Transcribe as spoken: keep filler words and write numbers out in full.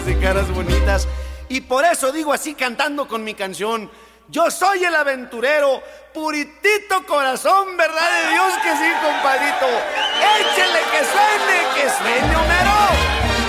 De caras bonitas. Y por eso digo así cantando con mi canción: yo soy el aventurero, puritito corazón, verdad de Dios que sí, compadrito. Échele que suene, que suene, Homero.